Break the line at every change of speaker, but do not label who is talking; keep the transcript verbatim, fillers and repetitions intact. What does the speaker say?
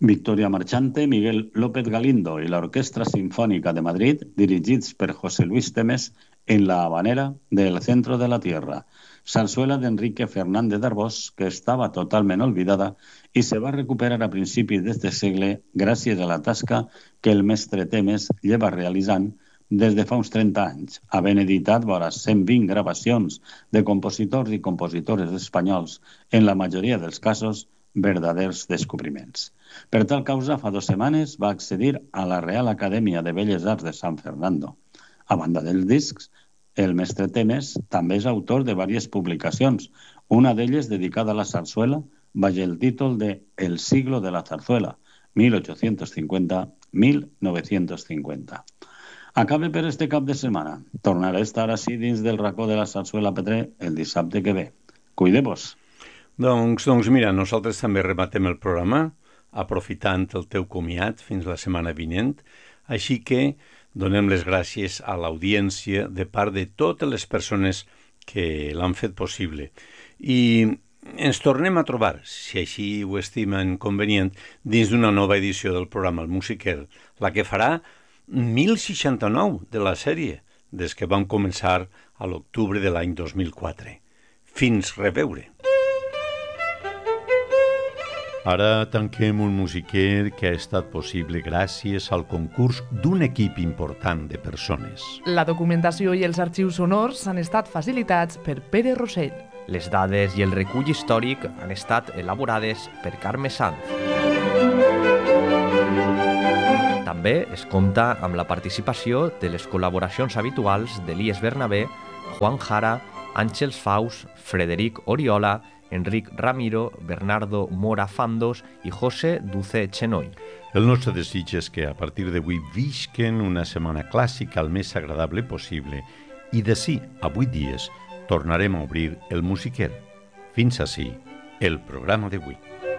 Victoria Marchante, Miguel López Galindo i l'Orquestra Sinfònica de Madrid, dirigits per José Luis Temes, en La Habanera del Centro de la Tierra, sarsuela d'Enrique Fernández d'Arbós, que estava totalment olvidada i se va recuperar a principis d'este segle gràcies a la tasca que el mestre Temes lleva realitzant des de fa uns trenta anys, havent editat vora cent vint gravacions de compositors i compositores espanyols, en la majoria dels casos verdaders descobriments. Per tal causa, fa dues setmanes va accedir a la Real Acadèmia de Belles Arts de San Fernando. A banda dels discs, el mestre Temes també és autor de diverses publicacions, una d'elles dedicada a la zarzuela, baix el títol de El siglo de la zarzuela, mil ochocientos cincuenta a mil novecientos cincuenta. Acabe per este cap de setmana. Tornaré a estar així dins del racó de la zarzuela Petrer el dissabte que ve. Cuideu-vos.
Doncs, doncs mira, nosaltres també rematem el programa, aprofitant el teu comiat fins la setmana vinent, així que donem les gràcies a l'audiència de part de totes les persones que l'han fet possible. I ens tornem a trobar, si així ho estimen convenient, dins d'una nova edició del programa El Musiquer, la que farà mil seixanta-nou de la sèrie, des que vam començar a l'octubre de l'any dos mil quatre. Fins reveure! Ara tanquem un musiquer que ha estat possible gràcies al concurs d'un equip important de persones.
La documentació i els arxius sonors han estat facilitats per Pere Rossell.
Les dades i el recull històric han estat elaborades per Carme Sanz. També es compta amb la participació de les col·laboracions habituals d'Elies Bernabé, Juan Jara, Àngels Faus, Frederic Oriola, Enric Ramiro, Bernardo Mora Fandos i José Duce Chenoy.
El nostre desig és que a partir d'avui visquen una setmana clàssica el més agradable possible i d'ací a vuit dies tornarem a obrir el musiquer. Fins ací, el programa d'avui.